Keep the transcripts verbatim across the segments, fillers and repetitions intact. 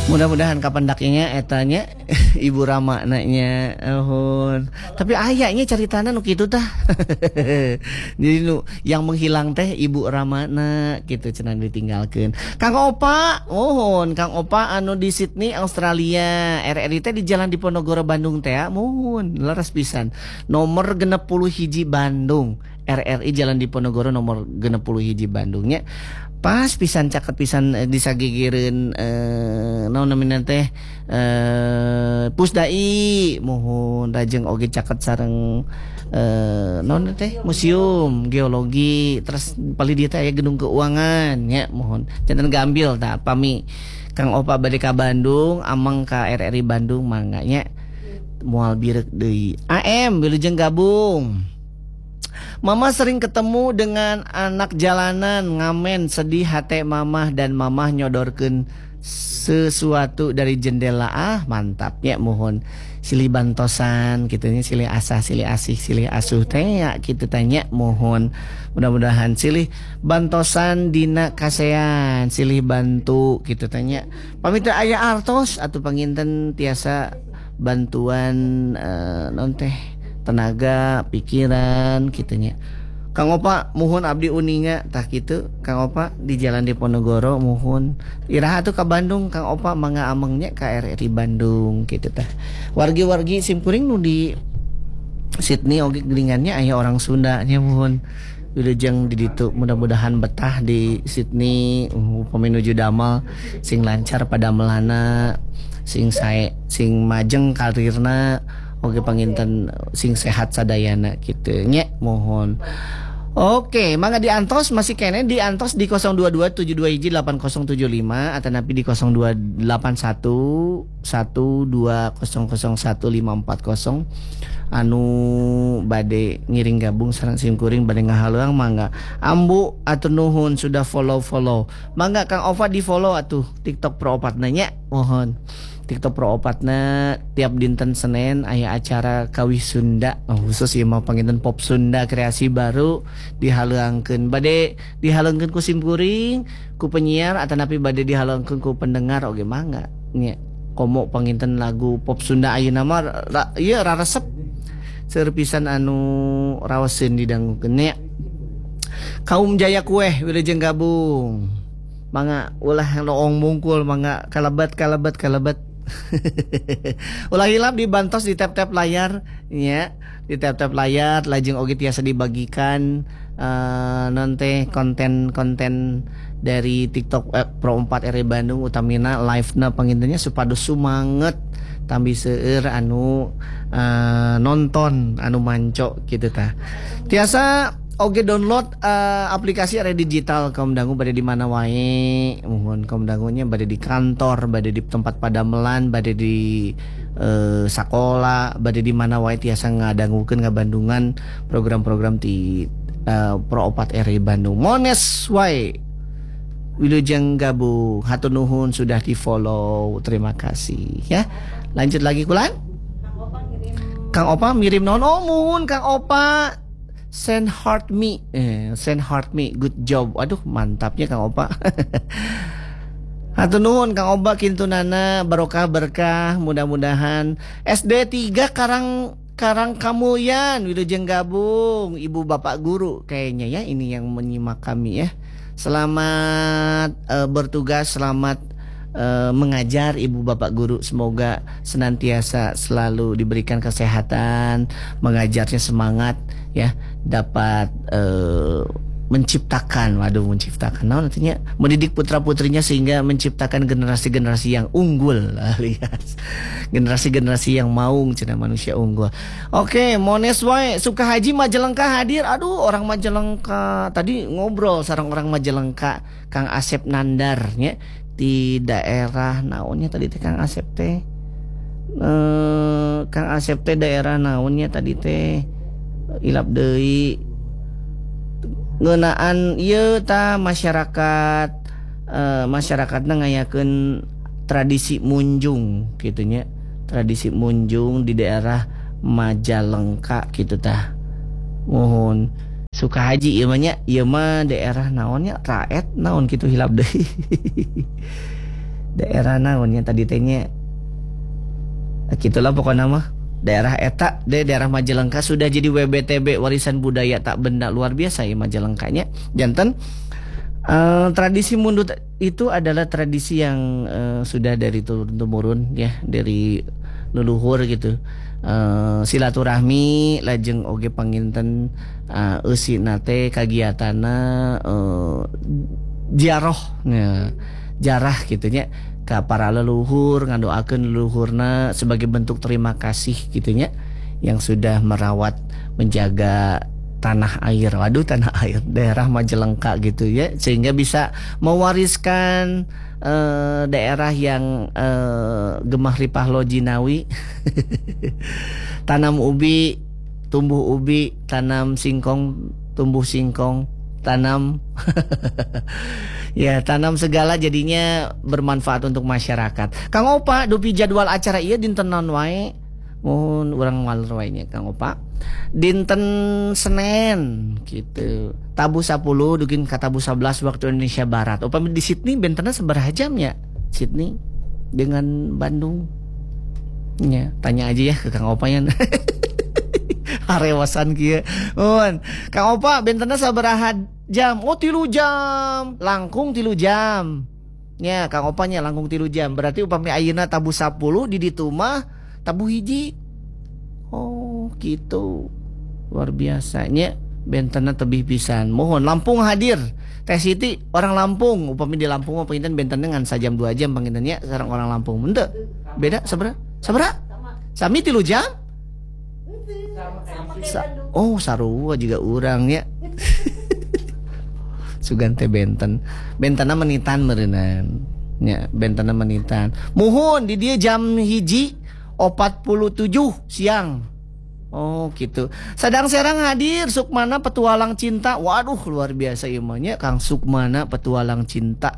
Mudah-mudahan kapan daknya etanya Ibu Rama nanya ohon. Tapi ayahnya caritana nu kitu tah. Jadi nu yang menghilang teh Ibu Rama na gitu cenah ditinggalkeun. Kang Opa, ohon Kang Opa anu di Sydney Australia. R R I teh di Jalan Diponegoro Bandung teh mohon leres pisan. Nomor genep puluh hiji Bandung. R R I Jalan Diponegoro nomor genep puluh hiji Bandungnya. Pas pisan caket pisan eh, disagigireun eh naon namina teh eh Pusdai mohon rajeng oge caket sareng eh naon teh museum geologi terus paling dia teh aya gedung keuangan nya mohon janten gambil tah pami Kang Opa bade ka Bandung amang ka R R I Bandung mangga nya moal birek deui A M wilujeng gabung. Mama sering ketemu dengan anak jalanan ngamen sedih hate mamah dan mamah nyodorkeun sesuatu dari jendela. Ah mantap ya mohon silih bantosan gitunya silih asah silih asih silih asuh teh ya kitu tanya mohon mudah-mudahan silih bantosan dina kasean silih bantu gitu tanya pamit aya artos atuh panginten tiasa bantuan uh, non teh tenaga, pikiran, gitunya. Kang Opa, mohon abdi uninga tah kitu. Kang Opa di Jalan Diponegoro mohon. Iraha tuh ke Bandung, Kang Opa mangga amengnya ka R R I Bandung gitu tah. Wargi-wargi simkuring nu di Sydney oge gelingannya aya orang Sunda nya mohon. Wilujeng di ditu mudah-mudahan betah di Sydney uh, paminuju damel sing lancar pada melana sing sae sing majeng karirna. Oke panginten sing sehat sadayana gitu nya mohon. Oke, mangga di Antos masih kene di Antos di nol dua dua tujuh dua hiji delapan nol tujuh lima atau napi di nol dua delapan satu satu dua nol nol satu lima empat nol anu bade ngiring gabung sareng simkuring bade ngahaluang mangga ambu atuh nuhun sudah follow-follow. Mangga Kang Ova di follow atuh TikTok Pro Opat nanya mohon. TikTok Pro Opatna tiap dinten Senin aya acara Kawih Sunda oh, khusus ieu mah panginten pop Sunda kreasi baru dihaleuangkeun bade dihaleuangkeun ku simkuring ku penyiar atanapi bade dihaleuangkeun ku pendengar oge mangga nya komo panginten lagu pop Sunda ayeuna mah ra, ieu raresep seueur pisan anu raoseun didanggukeun nya Kaum Jaya Kueh wilujeng gabung mangga ulah loong mungkul mangga kalabat kalabat kalabat ulah hilap dibantos di tap-tap layar ya di tap-tap layar lajeng oge tiasa dibagikan uh, nanti konten-konten dari TikTok eh, Pro empat R I Bandung utamina live-na pangintennya supados sumanget tambi seueur anu uh, nonton anu manco gitu tah tiasa oke download uh, aplikasi area digital kaum dangu bade di mana wae mohon kaum dangunya bade di kantor bade di tempat padamelan bade di uh, sekolah bade di mana wae tiasa ngadangukeun ngabandungan program-program di uh, Pro Opat R I Bandung mones wae wilujeng gabung hatur nuhun sudah di follow terima kasih ya lanjut lagi kulan Kang Opa ngirim Kang Opa ngirim non oh mohon Kang Opa send heart me, eh, send heart me, good job. Aduh mantapnya Kang Opa. Hatur nuhun Kang Opa kintunana barokah berkah mudah-mudahan S D tiga Karang Karang Kamulyan wilujeng gabung Ibu Bapak Guru kayaknya ya ini yang menyimak kami ya. Selamat uh, bertugas, selamat uh, mengajar Ibu Bapak Guru semoga senantiasa selalu diberikan kesehatan, mengajarnya semangat ya dapat uh, menciptakan waduh menciptakan nah nantinya mendidik putra-putrinya sehingga menciptakan generasi-generasi yang unggul alias generasi-generasi yang maung cenah manusia unggul. Oke mones wae suka haji Majalengka hadir aduh orang Majalengka tadi ngobrol sareng orang Majalengka Kang Asep Nandarnya di daerah naonnya tadi teh Kang Asep teh eh, Kang Asep teh daerah naonnya tadi teh ilap deui ngeunaan ieu ta masyarakat uh, masyarakatna ngayakeun tradisi munjung kitu nya tradisi munjung di daerah Majalengka kitu tah mohon suka haji ieu mah nya ieu mah daerah naonnya Raet naon kitu hilap deui daerah naonnya tadi tehnya gitulah pokoknya mah daerah eta de daerah Majalengka sudah jadi W B T B warisan budaya tak benda luar biasa ya Majalengkanya janten. Uh, tradisi mundut itu adalah tradisi yang uh, sudah dari turun temurun ya dari leluhur gitu. Uh, silaturahmi lajeng oge panginten uh, eusi nate kagiatana uh, ziarah ya, jarah gitunya ka para leluhur ngadoakeun leluhurna sebagai bentuk terima kasih gitunya yang sudah merawat menjaga tanah air, waduh tanah air daerah Majalengka gitu ya sehingga bisa mewariskan uh, daerah yang uh, gemah ripah lojinawi tanam ubi tumbuh ubi, tanam singkong tumbuh singkong, tanam ya tanam segala jadinya bermanfaat untuk masyarakat. Kang Opa dupi jadwal acara ieu dinten naon wae mohon urang waler wae nya Kang Opa dinten Senin gitu tabu sepuluh dukin ka tabu sebelas waktu Indonesia Barat. Upami di Sydney bentenna sabaraha jam ya Sydney dengan Bandung ya tanya aja ya ke Kang Opa nya harewasan kieu mun Kang Opa bentenna sabaraha jam oh tilu jam langkung tilu jam ya Kang Opa nya langkung tilu jam berarti upami ayeuna tabu sepuluh di ditu mah tabu hiji. Oh gitu luar biasanya bentenna tebih pisan mohon Lampung hadir Teh Siti orang Lampung upami di Lampung mah pinten bentenna ngan sajam dua jam pangintennya sareng orang Lampung henteu beda sabaraha sabaraha sami tilu jam Sa oh sarua juga urang ya sugan teh benten bentenna menitan meureunnan nya bentenna menitan muhun di dia jam hiji empat puluh tujuh siang. Oh gitu. Sadang Serang hadir Sukmana petualang cinta. Waduh luar biasa imannya Kang Sukmana petualang cinta.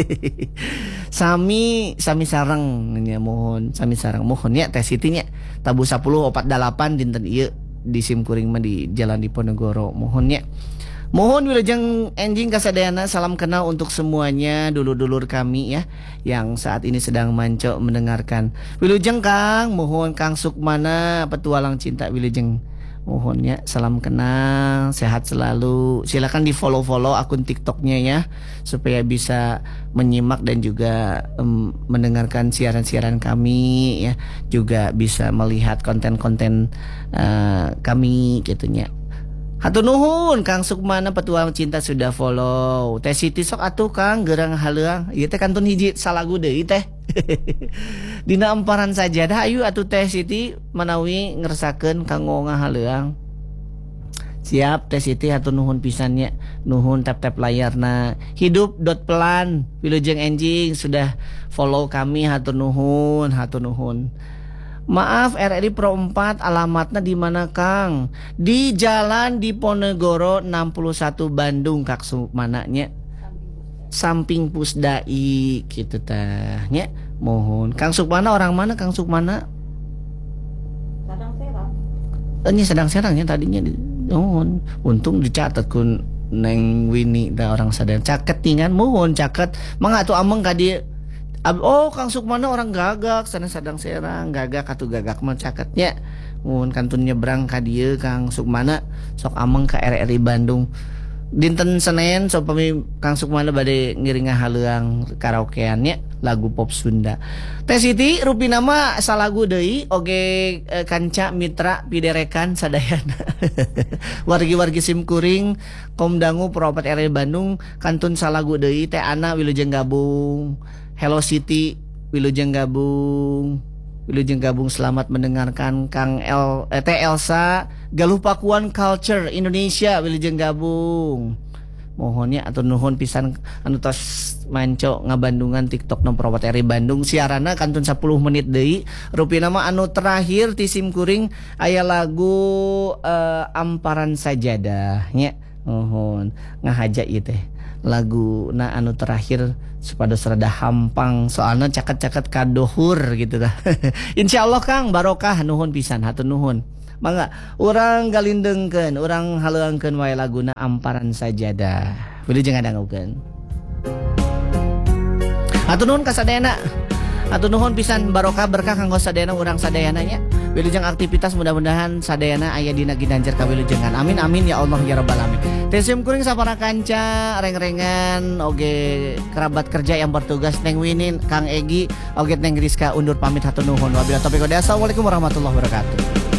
Sami sami sareng nya mohon sami sareng mohon ya Teh Siti nya tabu sepuluh opat delapan dinten ieu di Simkuring mah di Jalan Diponegoro mohon ya. Mohon wilujeng enjing kasadayana salam kenal untuk semuanya dulur-dulur kami ya yang saat ini sedang manco mendengarkan. Wilujeng Kang, mohon Kang Sukmana petualang cinta wilujeng. Mohon ya salam kenal, sehat selalu. Silakan di follow-follow akun TikToknya ya supaya bisa menyimak dan juga um, mendengarkan siaran-siaran kami ya, juga bisa melihat konten-konten uh, kami gitunya. Hatur nuhun Kang Sukmana petualang cinta sudah follow. Teh Siti sok atuh Kang gerang haleuang. Ieu teh kantun hiji salagu deui teh. Dina emparan sajadah ayu atuh Teh Siti manawi ngersakeun kanggo ngahaleuang. Siap Teh Siti hatur nuhun pisannya. Nuhun tap-tap layarna. Hidup dot pelan wilujeng enjing sudah follow kami hatur nuhun, hatur nuhun. Maaf R R I Pro empat alamatnya di mana Kang? Di Jalan Diponegoro enam puluh satu Bandung Kak Sukmananya. Samping Pusdai gitu tah nya. Mohon. Kang Sukmana orang mana Kang Sukmana? Sadang Serang. Ini Sadang Serang ya tadinya. Mohon. Untung dicatat kun Neng Winnie da orang Sadang caket tingan mohon caket. Mangga atuh ameng ka dieu. Oh Kang Sukmana orang Gagak sana Sadang Serang Gagak atuh Gagak mah caketnya mun kantun nyebrang ka dieu Kang Sukmana sok ameng ka R R I Bandung dinten Senin sok pami Kang Sukmana bade ngiring ngahaleuang karaokeannya lagu pop Sunda. Teh Siti rupina mah salagu deui oge e, kanca mitra piderekan sadayana. Wargi-wargi Simkuring Komdangu Propat R R I Bandung kantun salagu deui Teh Ana wilujeng gabung. Hello City, wilujeng gabung, wilujeng gabung selamat mendengarkan Kang El, eh, Teh Elsa, Galuh Pakuan Culture Indonesia, wilujeng gabung. Mohonnya atau nuhun pisan anu tos manco ngabandungan TikTok nom Propat R I Bandung siarana kantun sepuluh menit deui. Rupina mah anu terakhir ti Simkuring aya lagu uh, Amparan Sajadah nya. Mohon ngahaja ieu teh. Lagu na anu terakhir supados rada hampang soalnya caket-caket kadohur gitu dah. Insyaallah Kang barokah nuhun pisan hatur nuhun. Mangga urang galindengkeun urang haleuangkeun wae laguna Amparan Sajadah. Wilujeng ngadangukeun. Hatur nuhun ka sadayana. Hatur nuhun pisan barokah berkah kanggo sadayana urang sadayana nya. Wilujeng aktivitas mudah-mudahan sadayana aya dina ginanjar kawilujengan. Amin amin ya Allah ya rabbal alamin. Tesium kuring sapara kanca reng-rengan oge kerabat kerja yang bertugas Neng Winin, Kang Egi, oge Neng Rizka undur pamit hatur nuhun. Wabillahi taufiq wal hidayah. Assalamualaikum warahmatullahi wabarakatuh.